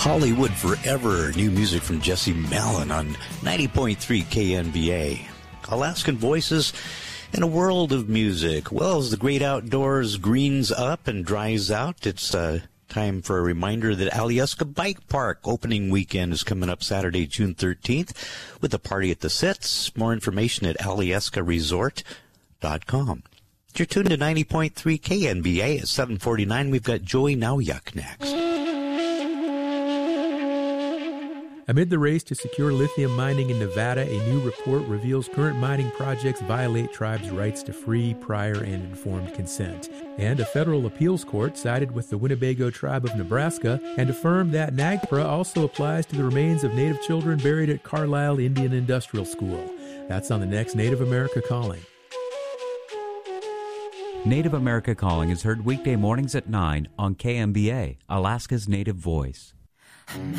Hollywood Forever, new music from Jesse Malin on 90.3 KNBA. Alaskan voices in a world of music. Well, as the great outdoors greens up and dries out, it's time for a reminder that Alyeska Bike Park opening weekend is coming up Saturday, June 13th, with a party at the Sitz. More information at alyeskaresort.com. You're tuned to 90.3 KNBA at 7:49. We've got Joey Nauyuk next. Amid the race to secure lithium mining in Nevada, a new report reveals current mining projects violate tribes' rights to free, prior, and informed consent. And a federal appeals court sided with the Winnebago tribe of Nebraska and affirmed that NAGPRA also applies to the remains of Native children buried at Carlisle Indian Industrial School. That's on the next Native America Calling. Native America Calling is heard weekday mornings at 9 on KMBA, Alaska's Native Voice.